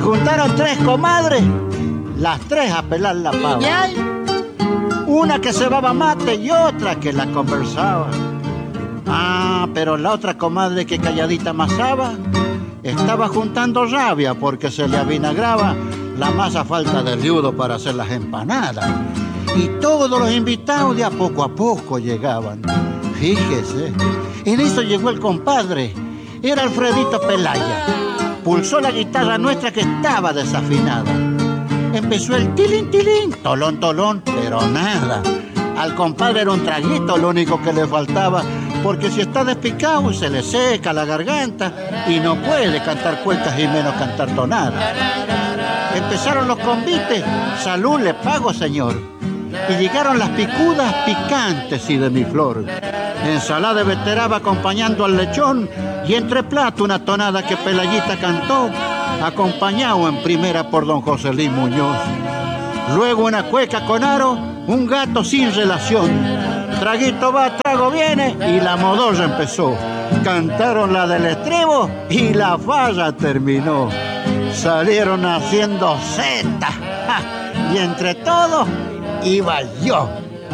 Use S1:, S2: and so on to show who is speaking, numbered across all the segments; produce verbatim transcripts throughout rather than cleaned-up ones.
S1: juntaron tres comadres, las tres a pelar la pava. Una que cebaba mate y otra que la conversaba. Ah, pero la otra comadre que calladita amasaba estaba juntando rabia porque se le avinagraba la masa falta de riudo para hacer las empanadas. Y todos los invitados de a poco a poco llegaban. Fíjese, en eso llegó el compadre, era Alfredito Pelaya. Pulsó la guitarra nuestra que estaba desafinada. Empezó el tilín tilín, tolón tolón, pero nada. Al compadre era un traguito lo único que le faltaba, porque si está despicado se le seca la garganta y no puede cantar cuentas y menos cantar tonadas. Empezaron los convites, salud le pago señor. Y llegaron las picudas picantes y de mi flor. Ensalada de beteraba acompañando al lechón y entre plato una tonada que Pelayita cantó, acompañado en primera por don Joselín Muñoz. Luego una cueca con aro, un gato sin relación. Traguito va, trago viene y la modorra empezó. Cantaron la del estribo y la falla terminó. Salieron haciendo zeta y entre todos iba yo.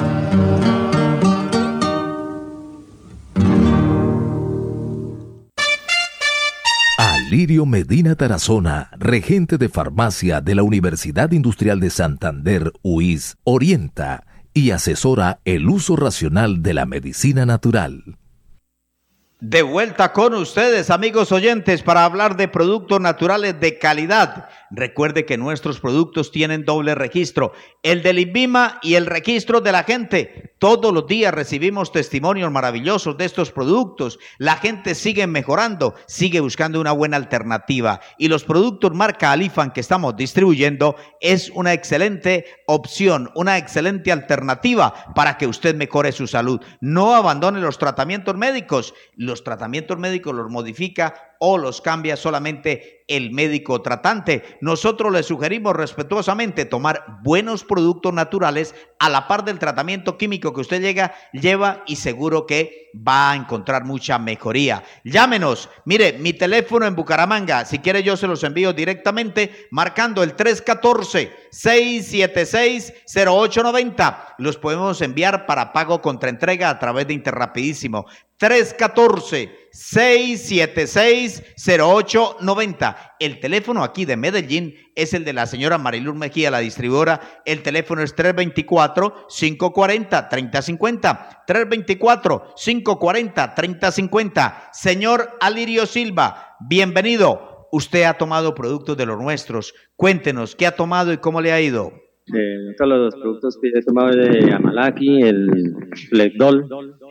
S2: Alirio Medina Tarazona, regente de farmacia de la Universidad Industrial de Santander, U I S, orienta y asesora el uso racional de la medicina natural.
S3: De vuelta con ustedes, amigos oyentes, para hablar de productos naturales de calidad. Recuerde que nuestros productos tienen doble registro, el del INVIMA y el registro de la gente. Todos los días recibimos testimonios maravillosos de estos productos. La gente sigue mejorando, sigue buscando una buena alternativa. Y los productos marca Alifan que estamos distribuyendo es una excelente opción, una excelente alternativa para que usted mejore su salud. No abandone los tratamientos médicos. Los tratamientos médicos los modifica o los cambia solamente el médico tratante. Nosotros le sugerimos respetuosamente tomar buenos productos naturales a la par del tratamiento químico que usted llega, lleva y seguro que va a encontrar mucha mejoría. Llámenos, mire, mi teléfono en Bucaramanga, si quiere yo se los envío directamente marcando el tres uno cuatro, seis siete seis, cero ocho nueve cero. Los podemos enviar para pago contra entrega a través de Interrapidísimo. tres uno cuatro, seis siete seis, cero ocho nueve cero. El teléfono aquí de Medellín es el de la señora Mariluz Mejía, la distribuidora. El teléfono es tres dos cuatro, cinco cuatro cero, tres cero cinco cero. tres dos cuatro, cinco cuatro cero, tres cero cinco cero. Señor Alirio Silva, bienvenido. Usted ha tomado productos de los nuestros. Cuéntenos, ¿qué ha tomado y cómo le ha ido?
S4: Eh, todos los productos que he tomado de Amalaki, el Flexdol,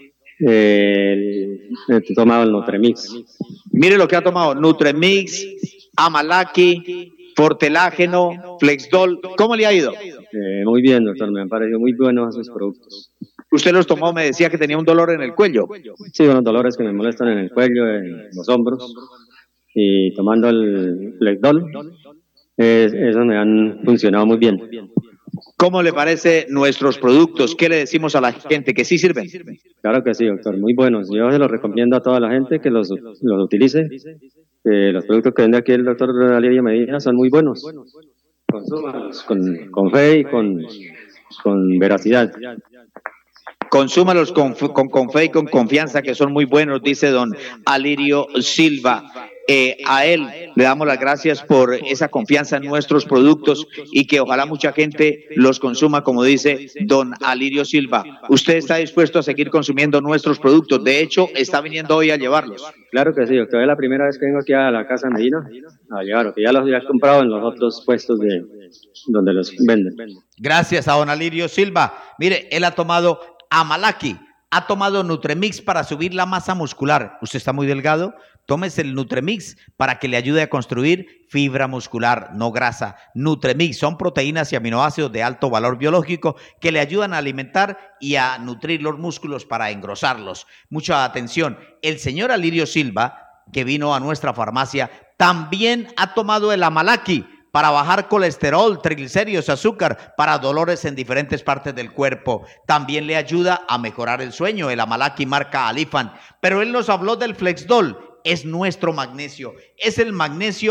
S4: el, he tomado el Nutremix.
S3: Mire lo que ha tomado: Nutremix, Amalaki, Fortelágeno, Flexdol. ¿Cómo le ha ido?
S4: Eh, muy bien, doctor, me han parecido muy buenos esos productos.
S3: Usted los tomó, me decía que tenía un dolor en el cuello.
S4: Sí, unos dolores que me molestan en el cuello, en los hombros. Y tomando el Flexdol, eh, esos me han funcionado muy bien.
S3: ¿Cómo le parece nuestros productos? ¿Qué le decimos a la gente? ¿Que sí sirven?
S4: Claro que sí, doctor, muy buenos. Yo se los recomiendo a toda la gente que los, los utilice. Eh, los productos que vende aquí el doctor Alirio Medina son muy buenos. Consúmalos con, con fe y con, con veracidad.
S3: Consúmalos con, con, con fe y con confianza, que son muy buenos, dice don Alirio Silva. Eh, a él le damos las gracias por esa confianza en nuestros productos y que ojalá mucha gente los consuma, como dice don Alirio Silva. ¿Usted está dispuesto a seguir consumiendo nuestros productos? De hecho, está viniendo hoy a llevarlos.
S4: Claro que sí, doctor. Es la primera vez que vengo aquí a la casa de Medina a llevarlos, que ya los he comprado en los otros puestos de donde los venden.
S3: Gracias a don Alirio Silva. Mire, él ha tomado Amalaki, ha tomado Nutremix para subir la masa muscular. ¿Usted está muy delgado? Tómese el Nutremix para que le ayude a construir fibra muscular, no grasa. Nutremix son proteínas y aminoácidos de alto valor biológico que le ayudan a alimentar y a nutrir los músculos para engrosarlos. Mucha atención, el señor Alirio Silva, que vino a nuestra farmacia, también ha tomado el Amalaki para bajar colesterol, triglicéridos, azúcar, para dolores en diferentes partes del cuerpo. También le ayuda a mejorar el sueño, el Amalaki marca Alifan. Pero él nos habló del Flexdol. Es nuestro magnesio, es el magnesio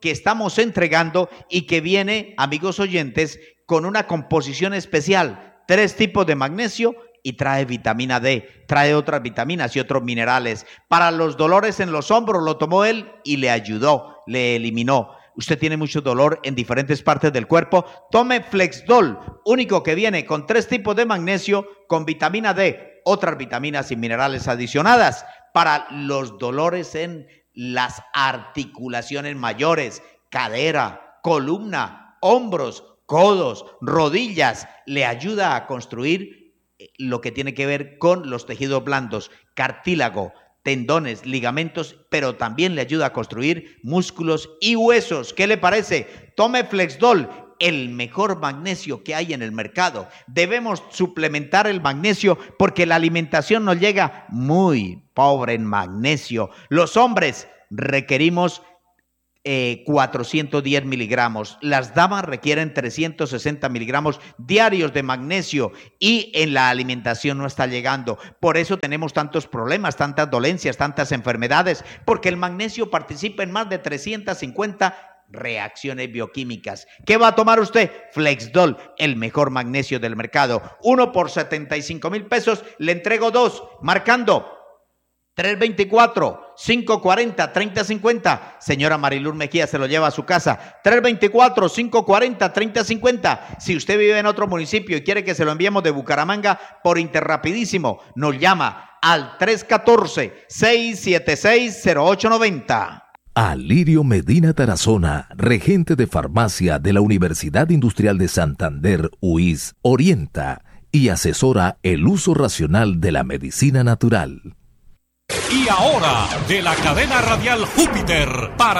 S3: que estamos entregando y que viene, amigos oyentes, con una composición especial, tres tipos de magnesio y trae vitamina D, trae otras vitaminas y otros minerales. Para los dolores en los hombros lo tomó él y le ayudó, le eliminó. Usted tiene mucho dolor en diferentes partes del cuerpo, tome Flexdol, único que viene con tres tipos de magnesio, con vitamina D, otras vitaminas y minerales adicionadas para los dolores en las articulaciones mayores, cadera, columna, hombros, codos, rodillas. Le ayuda a construir lo que tiene que ver con los tejidos blandos, cartílago, tendones, ligamentos, pero también le ayuda a construir músculos y huesos. ¿Qué le parece? Tome Flexdol, el mejor magnesio que hay en el mercado. Debemos suplementar el magnesio porque la alimentación nos llega muy pobre en magnesio. Los hombres requerimos Eh, cuatrocientos diez miligramos, las damas requieren trescientos sesenta miligramos diarios de magnesio y en la alimentación no está llegando. Por eso tenemos tantos problemas, tantas dolencias, tantas enfermedades, porque el magnesio participa en más de trescientas cincuenta reacciones bioquímicas. ¿Qué va a tomar usted? Flexdol, el mejor magnesio del mercado. Uno por setenta y cinco mil pesos, le entrego dos, marcando tres veinticuatro, cinco cuarenta, treinta cincuenta. Señora Mariluz Mejía se lo lleva a su casa. tres veinticuatro, cinco cuarenta, treinta cincuenta. Si usted vive en otro municipio y quiere que se lo enviemos de Bucaramanga por Interrapidísimo, nos llama al tres uno cuatro, seis siete seis, cero ocho nueve cero.
S2: Alirio Medina Tarazona, regente de farmacia de la Universidad Industrial de Santander, U I S, orienta y asesora el uso racional de la medicina natural.
S5: Y ahora, de la cadena radial Júpiter, para